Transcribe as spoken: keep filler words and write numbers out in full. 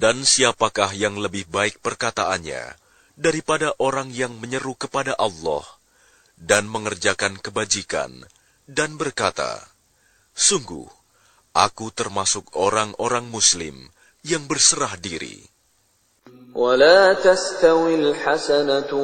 Dan siapakah yang lebih baik perkataannya daripada orang yang menyeru kepada Allah dan mengerjakan kebajikan dan berkata, "Sungguh, aku termasuk orang-orang Muslim yang berserah diri." ولا تستوي الحسنة